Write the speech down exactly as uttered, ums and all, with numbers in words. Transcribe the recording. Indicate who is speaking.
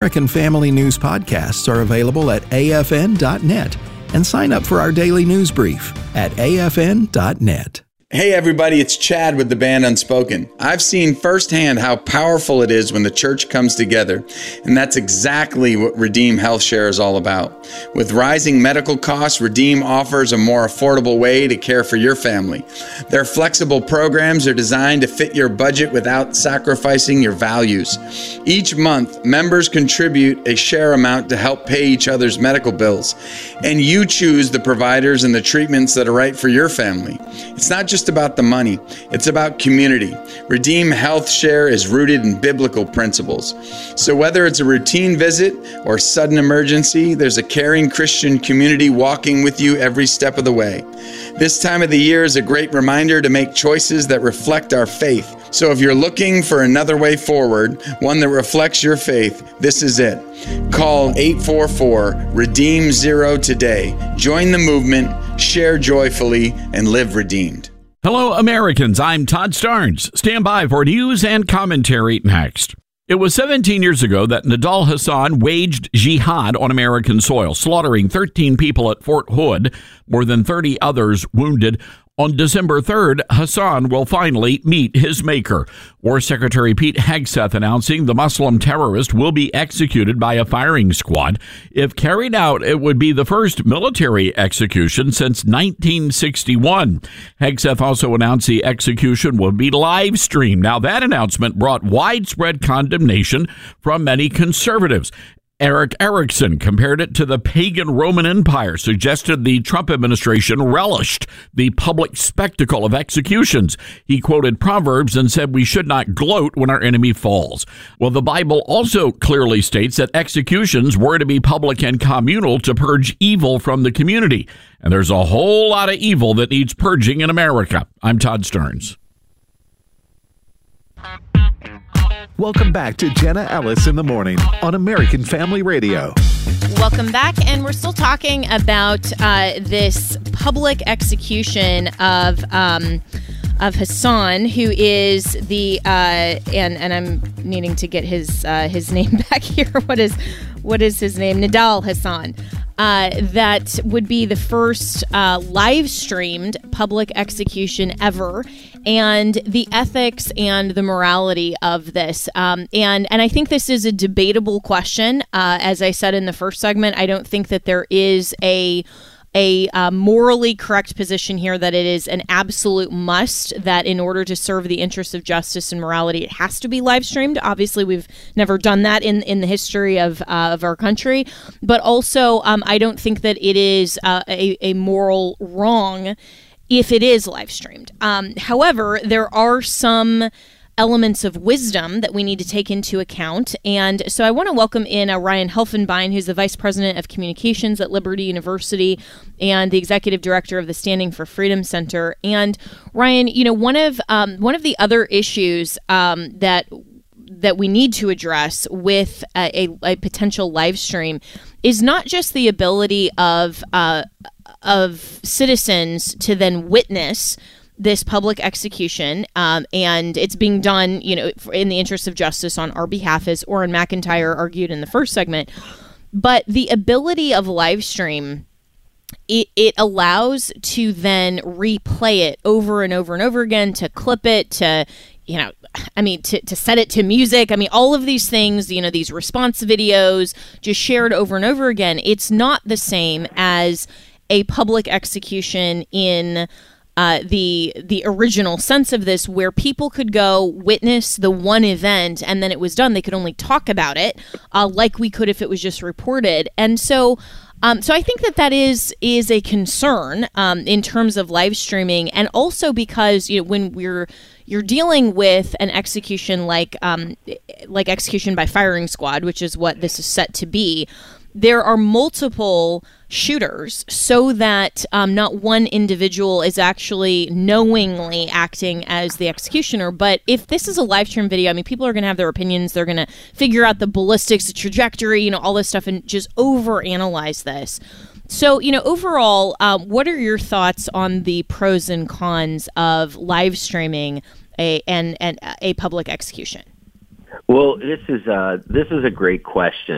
Speaker 1: American Family News podcasts are available at A F N dot net, and sign up for our daily news brief at A F N dot net.
Speaker 2: Hey everybody, it's Chad with the band Unspoken. I've seen firsthand how powerful it is when the church comes together, and that's exactly what Redeem Health Share is all about. With rising medical costs, Redeem offers a more affordable way to care for your family. Their flexible programs are designed to fit your budget without sacrificing your values. Each month, members contribute a share amount to help pay each other's medical bills, and you choose the providers and the treatments that are right for your family. It's not just about the money, it's about community. Redeem Health Share is rooted in biblical principles. So whether it's a routine visit or sudden emergency, there's a caring Christian community walking with you every step of the way. This time of the year is a great reminder to make choices that reflect our faith. So if you're looking for another way forward, one that reflects your faith, this is it. Call eight four four, redeem zero today. Join the movement, share joyfully, and live redeemed.
Speaker 3: Hello, Americans. I'm Todd Starnes. Stand by for news and commentary next. It was seventeen years ago that Nidal Hasan waged jihad on American soil, slaughtering thirteen people at Fort Hood, more than thirty others wounded. On December third, Hasan will finally meet his maker. War Secretary Pete Hegseth announcing the Muslim terrorist will be executed by a firing squad. If carried out, it would be the first military execution since nineteen sixty-one. Hegseth also announced the execution will be live streamed. Now, that announcement brought widespread condemnation from many conservatives. Eric Erickson compared it to the pagan Roman Empire, suggested the Trump administration relished the public spectacle of executions. He quoted Proverbs and said we should not gloat when our enemy falls. Well, the Bible also clearly states that executions were to be public and communal to purge evil from the community. And there's a whole lot of evil that needs purging in America. I'm Todd Starnes.
Speaker 4: Welcome back to Jenna Ellis in the Morning on American Family Radio.
Speaker 5: Welcome back, and we're still talking about uh, this public execution of um, of Hasan, who is the uh, and and I'm needing to get his uh, his name back here. What is what is his name? Nidal Hasan. Uh, that would be the first uh, live-streamed public execution ever, and the ethics and the morality of this. Um, and, and I think this is a debatable question. Uh, as I said in the first segment, I don't think that there is a a uh, morally correct position here that it is an absolute must, that in order to serve the interests of justice and morality, it has to be live streamed. Obviously, we've never done that in, in the history of uh, of our country. But also, um, I don't think that it is uh, a, a moral wrong if it is live streamed. Um, however, there are some elements of wisdom that we need to take into account. And so I want to welcome in uh, Ryan Helfenbein, who's the Vice President of Communications at Liberty University and the Executive Director of the Standing for Freedom Center. And Ryan, you know, one of um, one of the other issues um, that that we need to address with a, a, a potential live stream is not just the ability of uh, of citizens to then witness this public execution, um, and it's being done, you know, in the interest of justice on our behalf, as Orrin McIntyre argued in the first segment. But the ability of live stream, it, it allows to then replay it over and over and over again, to clip it, to, you know, I mean, to, to set it to music. I mean, all of these things, you know, these response videos just shared over and over again. It's not the same as a public execution in Uh, the the original sense of this, where people could go witness the one event and then it was done. They could only talk about it uh, like we could if it was just reported. And so um, so I think that that is is a concern um, in terms of live streaming, and also because, you know, when we're you're dealing with an execution like um, like execution by firing squad, which is what this is set to be, there are multiple shooters, so that um, not one individual is actually knowingly acting as the executioner. But if this is a live stream video, I mean, people are going to have their opinions. They're going to figure out the ballistics, the trajectory, you know, all this stuff, and just overanalyze this. So, you know, overall, um, what are your thoughts on the pros and cons of live streaming a and, and a public execution?
Speaker 6: Well, this is uh, this is a great question.